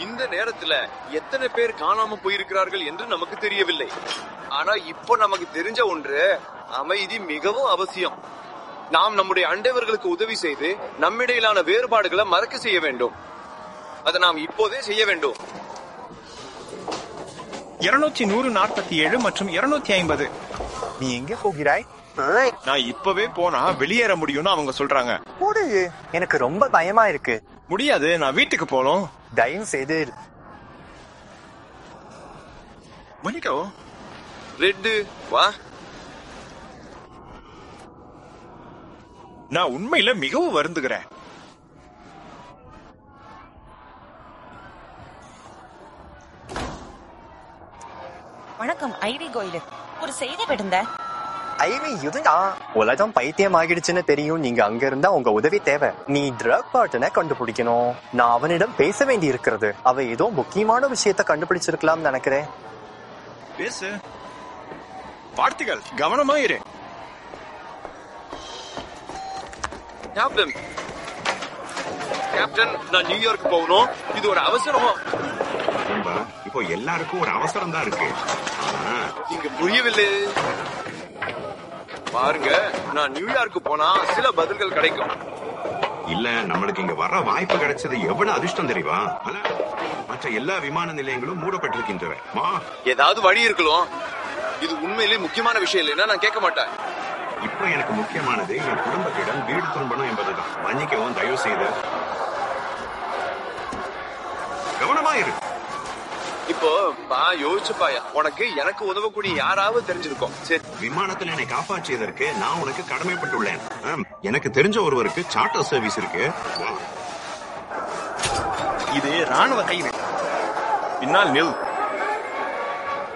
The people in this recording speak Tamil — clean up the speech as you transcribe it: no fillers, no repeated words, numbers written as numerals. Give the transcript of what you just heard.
இந்த நேரத்துல எத்தனை பேர் காணாம போயிருக்கிறார்கள் என்று நமக்கு தெரியவில்லை. ஆனா இப்போ நமக்கு தெரிஞ்ச ஒன்று, அமைதி மிகவும் அவசியம். நாம் நம்முடைய அண்டைவர்களுக்கு உதவி செய்து நம்மிடையிலான வேறுபாடுகளை மறக்க செய்ய வேண்டும். அதை நாம் இப்போதே செய்ய வேண்டும். 247 மற்றும் 250. நீ எங்க போகிறாய்? நான் இப்பவே போனா வெளியேற முடியும்னு அவங்க சொல்றாங்க. எனக்கு ரொம்ப பயமா இருக்கு. முடியாது, நான் வீட்டுக்கு போகணும். தயவு செய்து மணிக்கோ. ரெட்டு வா. நான் உண்மையில மிகவும் வருந்துகிறேன். வணக்கம் ஐவி கோயிலு. ஒரு செய்தி விடுந்த ஐவி இதுதான். உலகம் பைத்தியம் ஆகிடுச்சுன்னு தெரியும். நீங்க அங்க இருந்தா உங்க உதவி தேவை. நீ ட்ரக் பார்ட்டனை கண்டுபிடிக்கணும். நான் அவனிடம் பேச வேண்டி இருக்கிறது. அவ ஏதோ முக்கியமான விஷயத்த கண்டுபிடிச்சிருக்கலாம் நினைக்கிறேன். பேசு. பார்த்திகள் கவனமா இரு. கேப்டன், நான் நியூயார்க் போகணும். இது ஒரு அவசரம். இப்போ எல்லாருக்கும் ஒரு அவசரம் தான் இருக்கு. நீங்க புரியவில்லை. பாருங்க, நான் நியூயார்க்கு போனா சில பதில்கள் கிடைக்கும். இல்ல, நம்மளுக்கு இங்க வர வாய்ப்பு கிடைச்சது எவ்வளவு அதிர்ஷ்டம் தெரியுமா? மற்ற எல்லா விமான நிலையங்களும் மூடப்பட்டிருக்கின்றன. ஏதாவது வழி இருக்கலாம். இது உண்மையிலே முக்கியமான விஷயம் இல்லைன்னா நான் கேட்க மாட்டேன். இப்ப எனக்கு முக்கியமானது என் குடும்பத்திடம் வீடு திரும்பணும் என்பதுதான். மன்னிக்கவும், தயவு செய்து கவனமாயிரு. இப்போ யோசிச்சுப்பாயா, உனக்கு எனக்கு உதவக்கூடிய யாராவது தெரிஞ்சிருக்கும். சரி, விமானத்துல என்னை காப்பாற்றியதற்கு நான் உனக்கு கடமைப்பட்டுள்ளேன். எனக்கு தெரிஞ்ச ஒருவருக்கு சார்ட்டர் சர்வீஸ் இருக்கு. இது ராணுவ கைது. பின்னால் நில்.